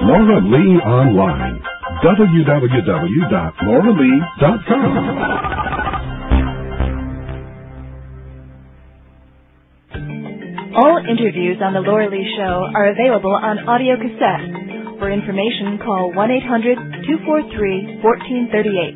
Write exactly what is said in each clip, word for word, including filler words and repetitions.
Laura Lee Online. w w w dot laura lee dot com. All interviews on The Laura Lee Show are available on audio cassette. For information, call one eight hundred two four three one four three eight.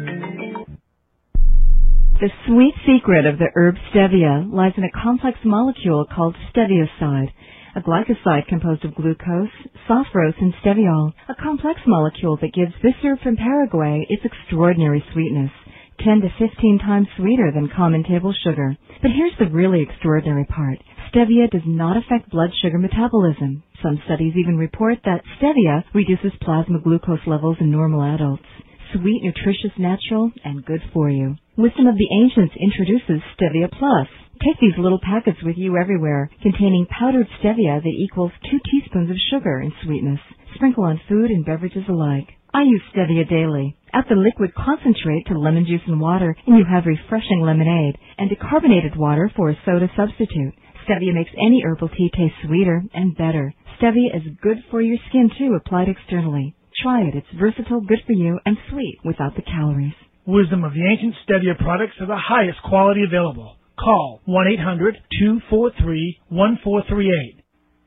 The sweet secret of the herb stevia lies in a complex molecule called stevioside, a glycoside composed of glucose, sophrose, and steviol, a complex molecule that gives this herb from Paraguay its extraordinary sweetness, ten to fifteen times sweeter than common table sugar. But here's the really extraordinary part. Stevia does not affect blood sugar metabolism. Some studies even report that stevia reduces plasma glucose levels in normal adults. Sweet, nutritious, natural, and good for you. Wisdom of the Ancients introduces Stevia Plus. Take these little packets with you everywhere, containing powdered stevia that equals two teaspoons of sugar in sweetness. Sprinkle on food and beverages alike. I use stevia daily. Add the liquid concentrate to lemon juice and water, and you have refreshing lemonade, and decarbonated water for a soda substitute. Stevia makes any herbal tea taste sweeter and better. Stevia is good for your skin, too, applied externally. Try it. It's versatile, good for you, and sweet without the calories. Wisdom of the Ancient Stevia products are the highest quality available. Call one eight hundred two four three one four three eight.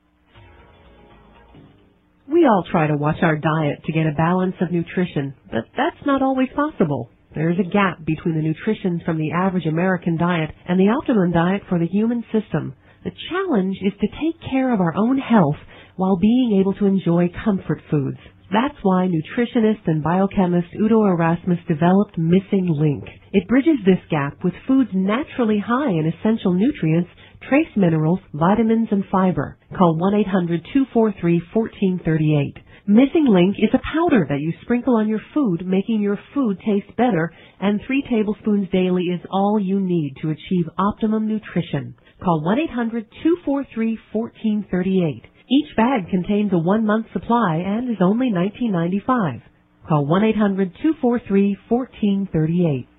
We all try to watch our diet to get a balance of nutrition, but that's not always possible. There is a gap between the nutrition from the average American diet and the optimum diet for the human system. The challenge is to take care of our own health while being able to enjoy comfort foods. That's why nutritionist and biochemist Udo Erasmus developed Missing Link. It bridges this gap with foods naturally high in essential nutrients, trace minerals, vitamins, and fiber. Call one eight hundred two four three one four three eight. Missing Link is a powder that you sprinkle on your food, making your food taste better, and three tablespoons daily is all you need to achieve optimum nutrition. Call one eight hundred two four three one four three eight. Each bag contains a one-month supply and is only nineteen ninety-five. Call one eight hundred two four three one four three eight.